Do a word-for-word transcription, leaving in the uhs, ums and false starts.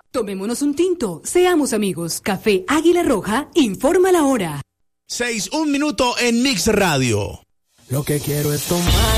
Tomémonos un tinto, seamos amigos. Café Águila Roja, informa la hora. Seis, un minuto en Mix Radio. Lo que quiero es tomar